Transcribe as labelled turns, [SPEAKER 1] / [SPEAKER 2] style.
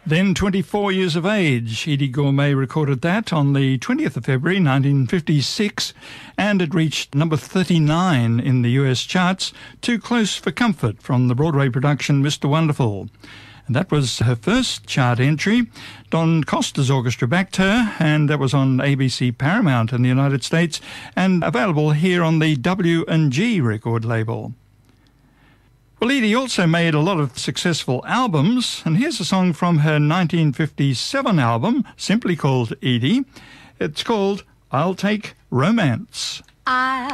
[SPEAKER 1] Then 24 years of age, Eydie Gormé recorded that on the 20th of February 1956, and it reached number 39 in the US charts, Too Close for Comfort from the Broadway production Mr. Wonderful. And that was her first chart entry. Don Costa's orchestra backed her, and that was on ABC Paramount in the United States and available here on the W&G record label. Well, Eydie also made a lot of successful albums, and here's a song from her 1957 album, simply called Eydie. It's called I'll Take Romance.